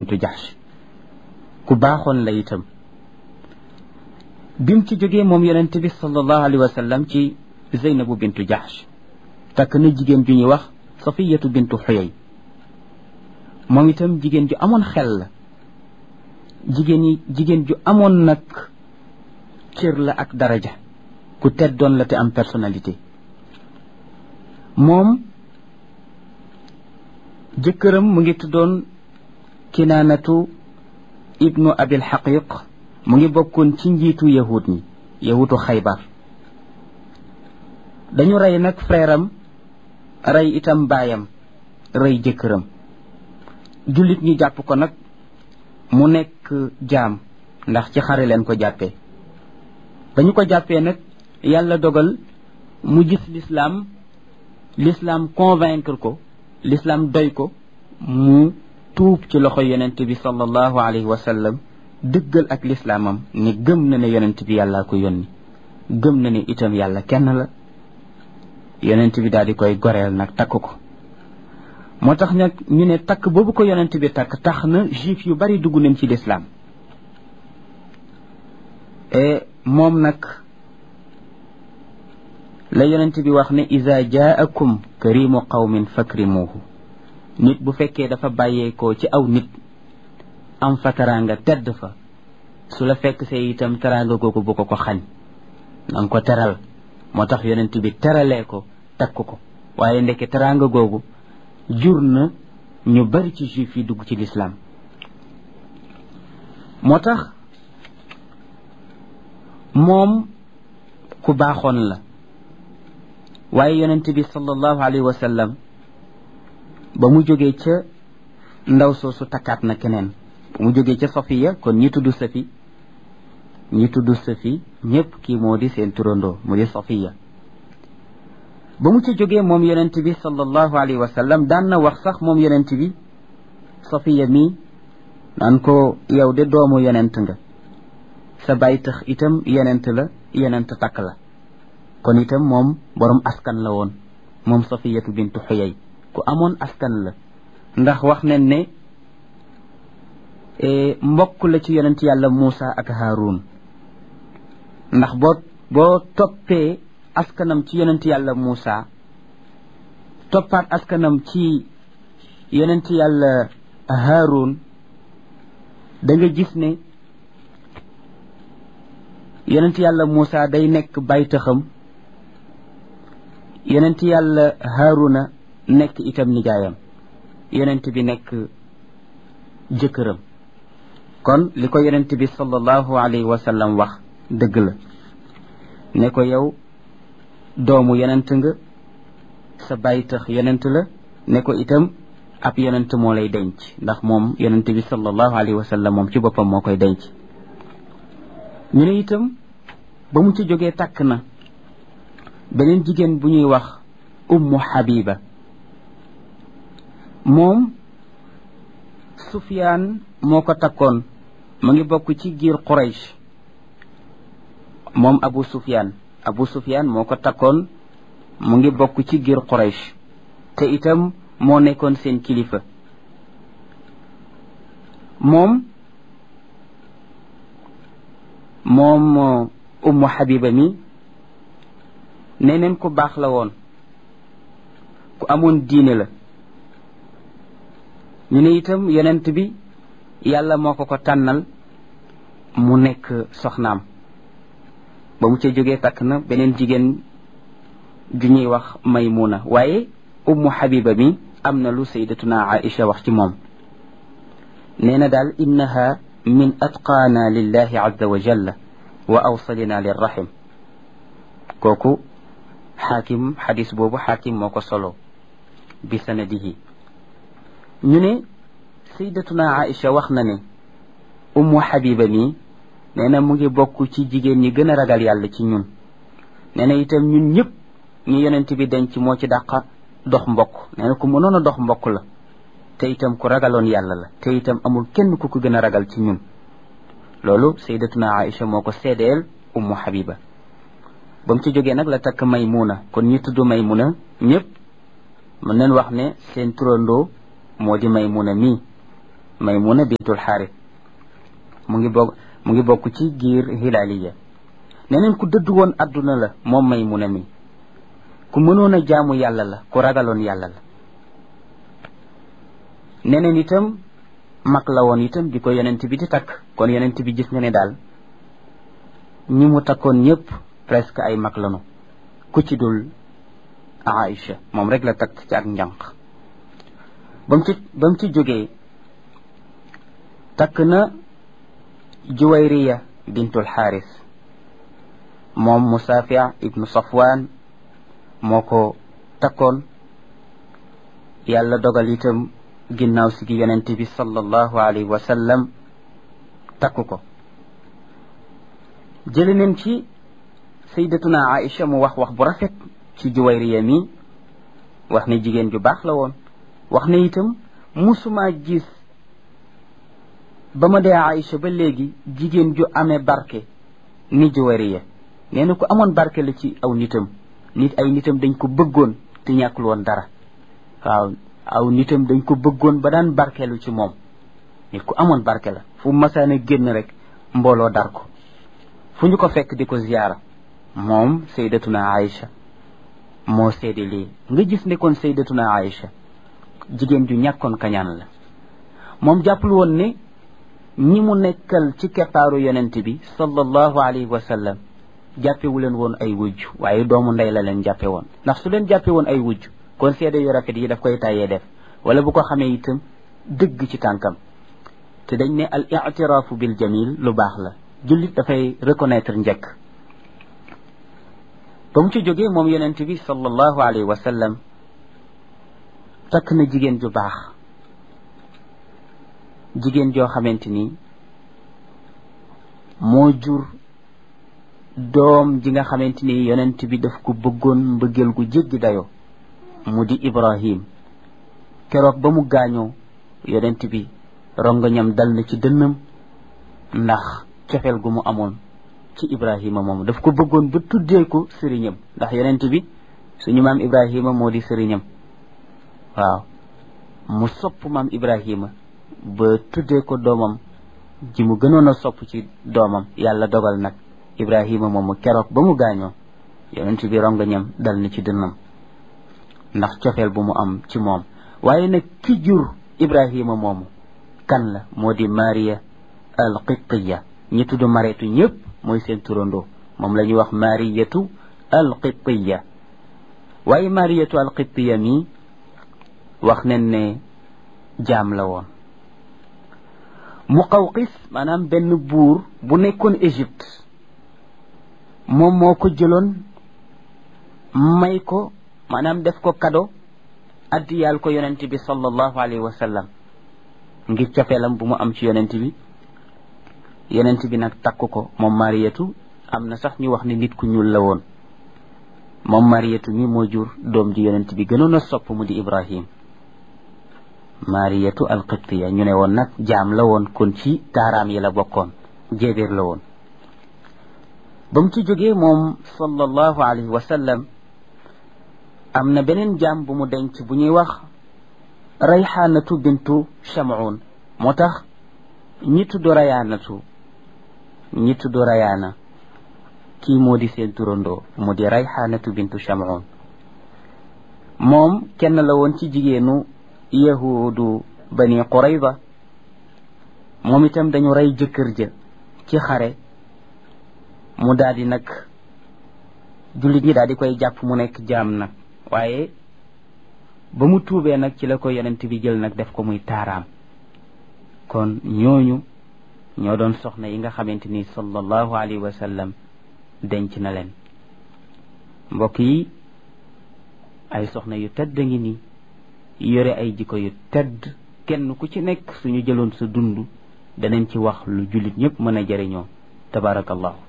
bintu Jahsh ku baaxoon la itam. bim ci jógee moom yonent bi sallallahu alayhi wa sallam ci Zeynabu bintu Jahsh takk na jigéen ju ñuy wax Safiyatu bintu Xuyay. moom itam jigéen ju amoon xel la, jigéen ju amoon nag cër la ak daraja, ku teddoon la te am personnalité. moom jëkkëram mu ngi tuddoon Kinaanatu ibnu Abil Xaqiq, mu ngi bokkoon ci njiitu yahud ñi, yahudu Xaybar. dañu rey nag frère am, rey itam baayam, rey jëkkëram. jullit ñi jàpp ko nag mu nekk jaam, ndax ci xare leen ko jàppee. dañu ko jàppee nag yàlla dogal mu gis l'islam convaincre ko, l'islam doy ko, mu tuub ci loxo yonent bi sallallahu alayhi wa sallam, dëggal ak lislaamam ne gëm na ne yonent bi yàllaa ko yónni, gëm na ne itam yàlla kenn la. yonent bi daal di koy goreel nag takk ko. moo tax nag ñu ne takk boobu ko yonent bi takk tax na juif yu bari dugg nañ ci lislaam. moom nag la yonent bi wax ne iza jaakum karimu qawmin fakrimuhu, nit bu fekkee dafa bàyyeekoo ci aw nit am fa teraanga tedd fa, su la fekk see itam teraanga googu bu ko xañ, na nga ko teral. moo tax yonent bi teralee ko takk ko. waaye ndeke teraanga googu jur na ñu bari ci juif yi dugg ci lislaam. moo tax moom ku baaxoon la, waaye yonent bi sallallahu alayhi wa sallam ba mu jógee ca ndaw soosu takkaat na keneen. ba mu jógee ca Safiya, kon ñi tudd Safi ñëpp kii moo di seen turandoo, mu di Safiya. ba mu ca jógee moom yonent bi sallallahu alayhi wa sallam daan na wax sax moom yonent bi Safiya mi naan ko yow de doomu yonent nga, sa baay tax itam yonent la, yonent takk la. kon itam moom borom askan la woon, moom Safiyatu bintu Xuyay ku amoon askan la, ndax wax nañ ne mbokk la ci yonent yàlla Muusa ak Haarun. ndax boo toppee askanam ci yonent yàlla Muusa, toppaat askanam ci yonent yàlla Haarun, da nga gis ne yonent yàlla Muusa day nekk baytaxam, yonent yàlla Haaruna nekk itam nijaayam, yonent bi nekk jëkkëram. kon li ko yonent bi sallallahu alayhi wa sallam wax dëgg la, ne ko yow doomu yonent nga, sa baytax yonent la, ne ko itam ab yonent moo lay denc, ndax moom yonent bi sallallahu alayhi wa sallam moom ci boppam moo koy denc. ñu ne itam ba mu ci jógee takk na beneen jigéen bu ñuy wax Ummu Habiba. moom Sufyaan moo ko takkoon, mu ngi bokk ci giir Quraysh. moom Abu Sufyaan moo ko takkoon, mu ngi bokk ci giir Quraysh, te itam moo nekkoon seen kilifa. moom Ummu Habiba mi nee neen ku baax la woon, ku amoon diine la. ñu ne itam yonent bi yàlla moo ko tànnal mu nekk soxnaam. ba mu ca jógee takk na beneen jigéen ju ñuy wax Maymuna. waaye Ummu Habiba mi am na lu sayyidatuna Aïcha wax ci moom. nee na daal innaha min atqaana lillahi azza wa jalla wa awsalina lirrahim. kooku xaakim xadis boobu xaakim moo ko solo bi sanadihi. ñu ne sayyidatuna Aïcha wax na ne Ummu Habiba mi nee na mu ngi bokk ci jigéen ñi gën a ragal yàlla ci ñun. nee na itam ñun ñëpp ñu yonent bi denc moo ci dàqa dox mbokk. nee na ku mënoon a dox mbokk la, te itam ku ragaloon yàlla la, te itam amul kenn ku ko gën a ragal ci ñun. loolu sayyidatuna Aïcha moo ko seedeel Ummu Habiba. ba mu ci jógee nag la takk Maymuna. kon ñi tudd Maymuna ñëpp mën nañ wax ne seen turandoo moo di Maymuna mii. Maymuna bintul Xaaris mu ngi bokk ci giir Hilaaliya neneen ku dëdd woon adduna la moom Maymuna mi ku mënoon a jaamu yàlla la ku ragaloon yàlla la neneen itam mag la woon itam bi ko yonent bi di takk kon yonent bi gis nga ne daal ñi mu takkoon ñëpp presque ay mag lanu ku ci dul Aïcha moom rek la takk ci ak njànq ba mu ci jógee takk na Juwayriya bintul Xaaris moom Musaafi' ibnu Safwaan moo ko takkoon yàlla dogal itam ginnaaw si gi yonent bi sallallahu alayhi wa sallam takk ko jële neen ci sayyidatuna Aïcha mu wax bu rafet ci Juwayriya mi wax ne jigéen ju baax la woon wax ne itam musuma gis ba ma dee Aïcha ba léegi jigéen ju amee barke ni Juwayriya nee na ku amoon barke la ci aw nitam ay nitam dañ ko bëggoon te ñàkkul woon dara waaw aw nitam dañ ko bëggoon ba daan barkeelu ci moom nit ku amoon barke la fu masaana génn rek mbooloo dar ko fu ñu ko fekk di ko ziyaara moom sayyidatuna Aïcha moo seede lii nga gis ne kon sayyidatuna Aïcha jigéen ju ñàkkoon kañaan la moom jàppul woon ne ñi mu nekkal ci keppaaru yonent bi sallallahu alayhi wa sallam jàppewu leen woon ay wujj waaye doomu ndey la leen jàppe woon ndax su leen jàppe woon ay wujj kon seede yu rafet yi daf koy tàyyee def wala bu ko xamee itam dëgg ci tànkam te dañ ne al i'tiraafu bil jamil lu baax la jullit dafay reconnaître njëkk ba mu ci jógee moom yonent bi sallallahu alayhi wa sallam takk na jigéen ju baax jigéen joo xamante ni moo jur doom ji nga xamante ni yonent bi daf ko bëggoon mbëggeel gu jéggi dayoo mu di Ibrahim keroog ba mu gaañoo yonent bi rongoñam dal na ci dënnam ndax cofeel gu mu amoon ci Ibrahima moom daf ko bëggoon ba tuddee ko sëriñam ndax yonent bi suñu maam Ibrahima moo di sëriñam waaw mu sopp maam Ibrahima ba tuddee ko doomam ji mu gënoon a sopp ci doomam yàlla dogal nag Ibrahima moomu keroog ba mu gaañoo yonent bi rongoñam dal na ci dënnam ndax cofeel bu mu am ci moom waaye nag ki jur Ibrahima moomu kan la moo di Mariya al-Qibtiya ñi tudd Mareetu ñëpp mooy seen turandoo moom la ñuy wax Mariyatu al-Qibtiya waaye Mariyatu al-Qibtiya mi wax nañ ne jaam la woon Muqawqis maanaam benn buur bu nekkoon Égypte moom moo ko jëloon may ko maanaam def ko kado addiyal ko yonent bi sallallahu alayhi wa sallam ngir cofeelam bu mu am ci yonent bi nag takk ko moom Mariyatu am na sax ñu wax ne nit ku ñuul la woon moom Mariyatu mi moo jur doom ji yonent bi gënoon a sopp mu di Ibrahim Mariyatu al-Qibtiya ñu ne woon nag jaam la woon kon ci taaraam yi la bokkoon jéebéer la woon ba mu ci jógee moom sallallahu alayhi wa sallam am na beneen jaam bu mu denc bu ñuy wax Rayhaanatu bintu Shamuun moo tax ñi tudd Rayaana kii moo di seen turandoo mu di Rayhaanatu bintu Shamuun moom kenn la woon ci jigéenu yahuudu bani Qurayza moom itam dañu rey jëkkër ja ci xare mu daal di nag jullit ñi daal di koy jàpp mu nekk jaam nag waaye ba mu tuubee nag ci la ko yonent bi jël nag def ko muy taaraam kon ñooñu ñoo doon soxna yi nga xamante ni sallallahu alayhi wa sallam denc na leen mbokk yi ay soxna yu tedd ngi ni yore ay jikko yu tedd kenn ku ci nekk suñu jëloon sa dund danañ ci wax lu jullit ñëpp mën a jëriñoo tabarakallahu